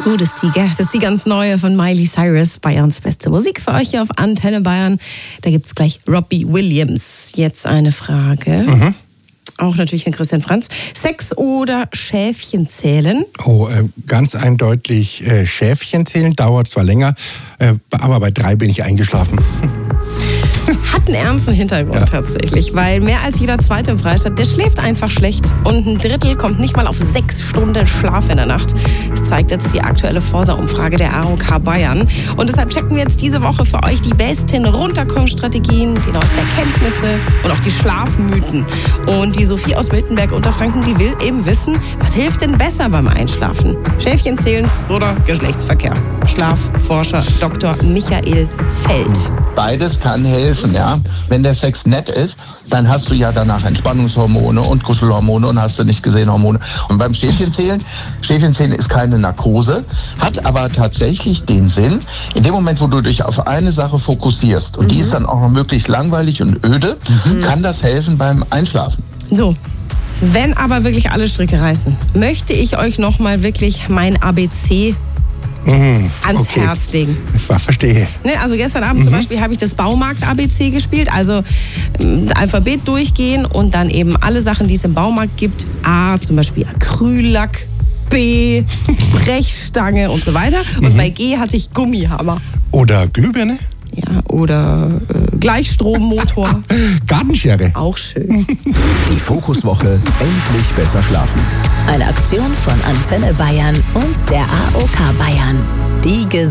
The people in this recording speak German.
Gutes Tiger. Das ist die ganz neue von Miley Cyrus. Bayerns beste Musik für euch hier auf Antenne Bayern. Da gibt es gleich Robbie Williams. Jetzt eine Frage. Auch natürlich an Christian Franz. Sex oder Schäfchen zählen? Oh, ganz eindeutig Schäfchen zählen. Dauert zwar länger, aber bei 3 bin ich eingeschlafen. Hat einen ernsten Hintergrund tatsächlich, weil mehr als jeder Zweite im Freistaat, der schläft einfach schlecht und ein Drittel kommt nicht mal auf 6 Stunden Schlaf in der Nacht. Das zeigt jetzt die aktuelle Forsa-Umfrage der AOK Bayern. Und deshalb checken wir jetzt diese Woche für euch die besten Runterkommstrategien, die neuesten Erkenntnisse und auch die Schlafmythen. Und die Sophie aus Miltenberg Unterfranken, die will eben wissen, was hilft denn besser beim Einschlafen? Schäfchen zählen oder Geschlechtsverkehr? Schlafforscher Dr. Michael Feld. Beides kann helfen, ja. Wenn der Sex nett ist, dann hast du ja danach Entspannungshormone und Kuschelhormone und hast du nicht gesehen Hormone. Und beim Schäfchenzählen ist keine Narkose, hat aber tatsächlich den Sinn, in dem Moment, wo du dich auf eine Sache fokussierst und die ist dann auch noch möglichst langweilig und öde, kann das helfen beim Einschlafen. So. Wenn aber wirklich alle Stricke reißen, möchte ich euch nochmal wirklich mein ABC ans Herz legen. Ich verstehe. Ne, also gestern Abend zum Beispiel habe ich das Baumarkt-ABC gespielt, also Alphabet durchgehen und dann eben alle Sachen, die es im Baumarkt gibt. A, zum Beispiel Acryllack, B, Brechstange und so weiter. Und bei G hatte ich Gummihammer. Oder Glühbirne? Ja, oder Gleichstrommotor. Gartenschere. Auch schön. Die Fokuswoche endlich besser schlafen. Eine Aktion von Antenne Bayern und der AOK Bayern. Die